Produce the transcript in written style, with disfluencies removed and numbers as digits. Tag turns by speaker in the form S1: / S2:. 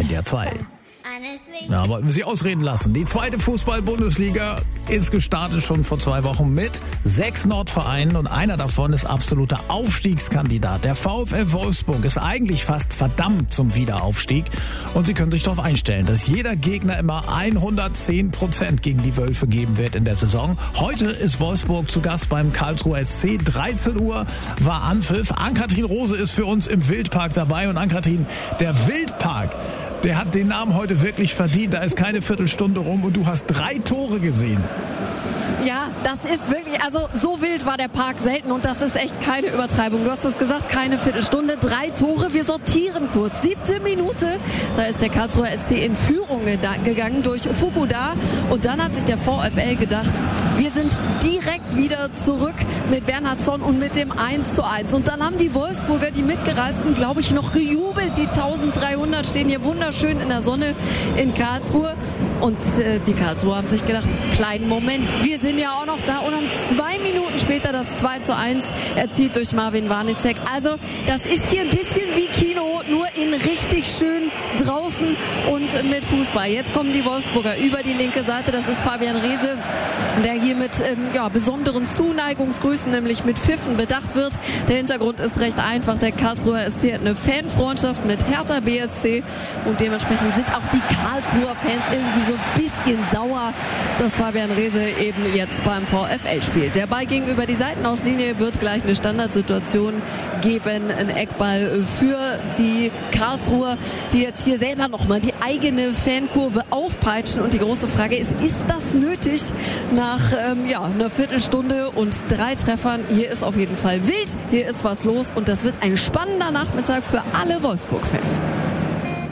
S1: NDR 2. Ja, wollten wir Sie ausreden lassen. Die zweite Fußball-Bundesliga ist gestartet schon vor 2 Wochen mit 6 Nordvereinen und einer davon ist absoluter Aufstiegskandidat. Der VfL Wolfsburg ist eigentlich fast verdammt zum Wiederaufstieg und Sie können sich darauf einstellen, dass jeder Gegner immer 110% gegen die Wölfe geben wird in der Saison. Heute ist Wolfsburg zu Gast beim Karlsruher SC. 13 Uhr war Anpfiff. Ann-Kathrin Rose ist für uns im Wildpark dabei und Ann-Kathrin, der Wildpark, der hat den Namen heute wirklich verdient. Da ist keine Viertelstunde rum und du hast 3 Tore gesehen.
S2: Ja, das ist wirklich, also so wild war der Park selten und das ist echt keine Übertreibung. Du hast es gesagt, keine Viertelstunde, 3 Tore. Wir sortieren kurz. 7. Minute, da ist der Karlsruher SC in Führung gegangen durch Fukuda und dann hat sich der VfL gedacht, wir sind direkt wieder zurück mit Bernhardsson und mit dem 1:1. Und dann haben die Wolfsburger, die Mitgereisten, glaube ich, noch gejubelt. Die 1300 stehen hier wunderschön in der Sonne in Karlsruhe. Und die Karlsruher haben sich gedacht, kleinen Moment, wir sind ja auch noch da. Und dann 2 Minuten später das 2:1 erzielt durch Marvin Warnicek. Also das ist hier ein bisschen wie Kino, nur in richtig schön draußen und mit Fußball. Jetzt kommen die Wolfsburger über die linke Seite. Das ist Fabian Reese, der hier mit besonderen Zuneigungsgrüßen, nämlich mit Pfiffen bedacht wird. Der Hintergrund ist recht einfach. Der Karlsruher SC hat eine Fanfreundschaft mit Hertha BSC und dementsprechend sind auch die Karlsruher Fans irgendwie so ein bisschen sauer, dass Fabian Reese eben jetzt beim VfL spielt. Der Ball gegenüber die Seitenauslinie, wird gleich eine Standardsituation geben. Ein Eckball für die Karlsruher, die jetzt hier selber nochmal die eigene Fankurve aufpeitschen. Und die große Frage ist das nötig nach einer Viertelstunde und 3 Treffern? Hier ist auf jeden Fall wild, hier ist was los und das wird ein spannender Nachmittag für alle Wolfsburg-Fans.